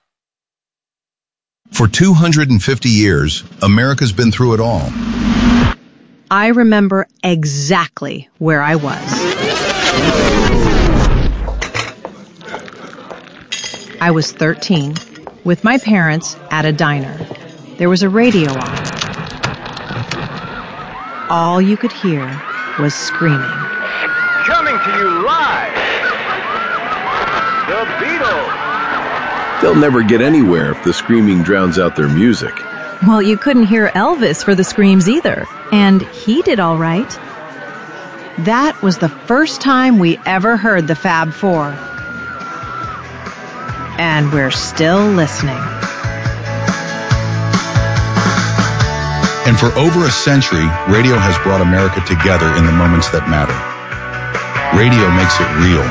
For two hundred fifty years, America's been through it all. I remember exactly where I was. I was thirteen, with my parents at a diner. There was a radio on. All you could hear was screaming. Coming to you live, the Beatles. They'll never get anywhere if the screaming drowns out their music. Well, you couldn't hear Elvis for the screams either, and he did all right. That was the first time we ever heard the Fab Four. And we're still listening. And for over a century, radio has brought America together in the moments that matter. Radio makes it real.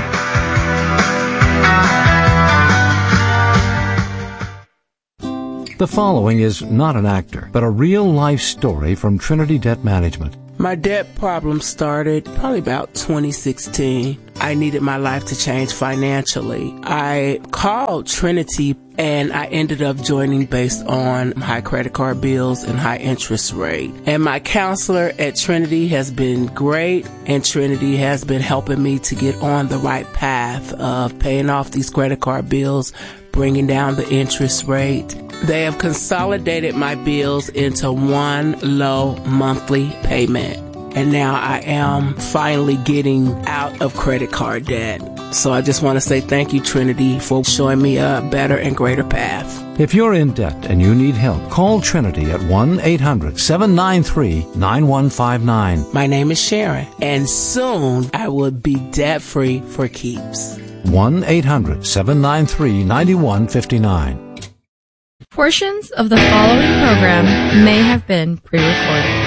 The following is not an actor, but a real-life story from Trinity Debt Management. My debt problem started probably about twenty sixteen. I needed my life to change financially. I called Trinity and I ended up joining based on high credit card bills and high interest rate. And my counselor at Trinity has been great, and Trinity has been helping me to get on the right path of paying off these credit card bills, bringing down the interest rate. They have consolidated my bills into one low monthly payment. And now I am finally getting out of credit card debt. So I just want to say thank you, Trinity, for showing me a better and greater path. If you're in debt and you need help, call Trinity at one eight hundred seven nine three nine one five nine. My name is Sharon, and soon I will be debt-free for keeps. one eight hundred seven nine three nine one five nine. Portions of the following program may have been pre-recorded.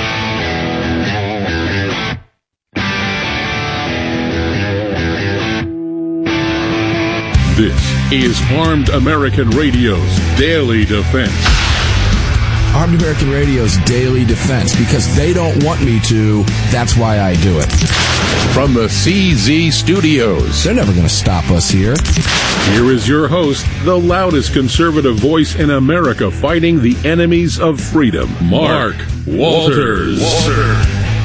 This is Armed American Radio's Daily Defense. Armed American Radio's Daily Defense, because they don't want me to, that's why I do it. From the C Z Studios. They're never going to stop us here. Here is your host, the loudest conservative voice in America fighting the enemies of freedom, Mark Walters. Walter.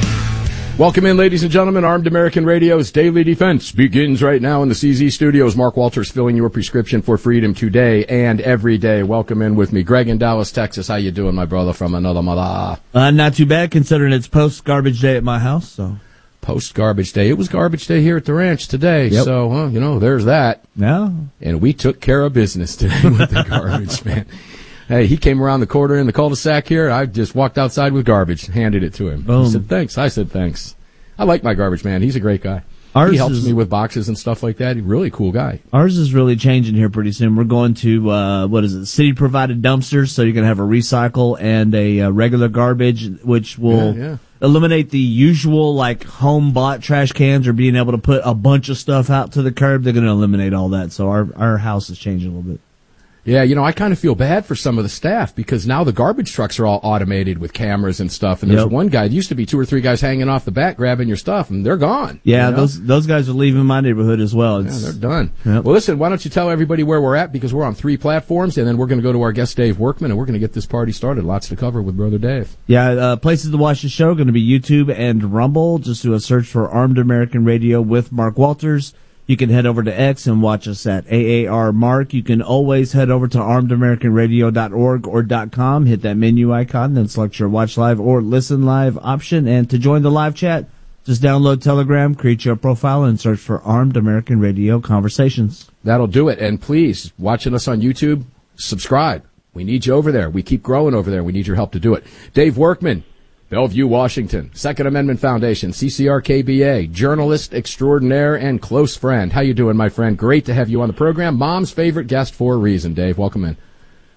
Welcome in, ladies and gentlemen. Armed American Radio's Daily Defense begins right now in the C Z Studios. Mark Walters filling your prescription for freedom today and every day. Welcome in with me. Greg in Dallas, Texas. How you doing, my brother from another mother? Uh, not too bad, considering it's post-garbage day at my house, so... Post-garbage day. It was garbage day here at the ranch today, yep. So, well, you know, there's that. Yeah. And we took care of business today with the garbage, man. Hey, he came around the corner in the cul-de-sac here. I just walked outside with garbage, handed it to him. Boom. He said, thanks. I said, thanks. I like my garbage man. He's a great guy. Ours he helps is, me with boxes and stuff like that. He's a really cool guy. Ours is really changing here pretty soon. We're going to, uh, what is it, city-provided dumpsters, so you're going to have a recycle and a uh, regular garbage, which will... Yeah, yeah. eliminate the usual, like, home-bought trash cans or being able to put a bunch of stuff out to the curb. They're going to eliminate all that, so our our house is changing a little bit. Yeah, you know, I kind of feel bad for some of the staff because now the garbage trucks are all automated with cameras and stuff, and there's Yep. one guy, it used to be two or three guys hanging off the back grabbing your stuff, and they're gone. Yeah, you know? those those guys are leaving my neighborhood as well. Yeah, It's, they're done. Yep. Well, listen, why don't you tell everybody where we're at, because we're on three platforms, and then we're going to go to our guest Dave Workman, and we're going to get this party started. Lots to cover with Brother Dave. Yeah, uh, places to watch the show are going to be YouTube and Rumble. Just do a search for Armed American Radio with Mark Walters. You can head over to X and watch us at A A R Mark. You can always head over to armed american radio dot org or .com, hit that menu icon, then select your watch live or listen live option. And to join the live chat, just download Telegram, create your profile, and search for Armed American Radio Conversations. That'll do it. And please, watching us on YouTube, subscribe. We need you over there. We keep growing over there. We need your help to do it. Dave Workman, Bellevue, Washington, Second Amendment Foundation, C C R K B A, journalist extraordinaire and close friend. How you doing, my friend? Great to have you on the program. Mom's favorite guest for a reason. Dave, welcome in.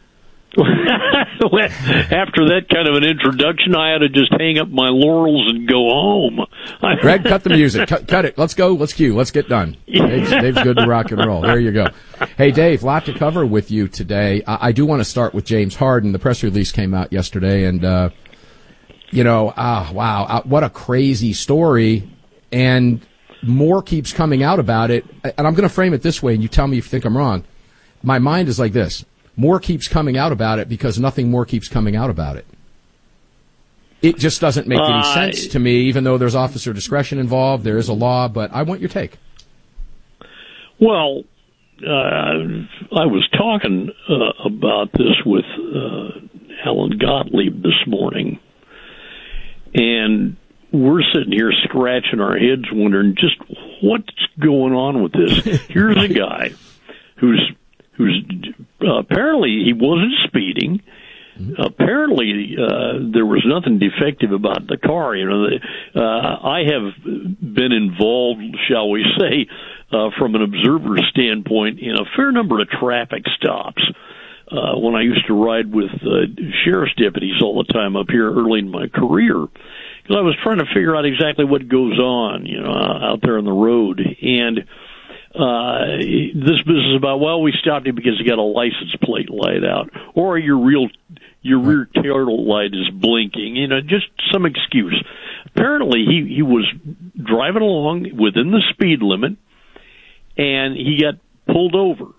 After that kind of an introduction, I had to just hang up my laurels and go home. Greg, cut the music. Cut, cut it. Let's go. Let's cue. Let's get done. Dave's, Dave's good to rock and roll. There you go. Hey, Dave, lot to cover with you today. I, I do want to start with James Harden. The press release came out yesterday, and, uh, you know, ah, wow, uh, what a crazy story. And more keeps coming out about it. And I'm going to frame it this way, and you tell me if you think I'm wrong. My mind is like this. More keeps coming out about it because nothing more keeps coming out about it. It just doesn't make any Uh, sense to me, even though there's officer discretion involved, there is a law, but I want your take. Well, uh, I was talking uh, about this with uh, Alan Gottlieb this morning, and we're sitting here scratching our heads wondering just what's going on with this. Here's a guy who's who's uh, apparently he wasn't speeding. Mm-hmm. Apparently, uh, there was nothing defective about the car. You know, the, uh, I have been involved, shall we say, uh, from an observer standpoint, in a fair number of traffic stops. Uh, when I used to ride with uh, sheriff's deputies all the time up here early in my career, because I was trying to figure out exactly what goes on, you know, out there on the road. And uh, this business about, well, we stopped him because he got a license plate light out, or your real your rear tail light is blinking, you know, just some excuse. Apparently, he, he was driving along within the speed limit, and he got pulled over.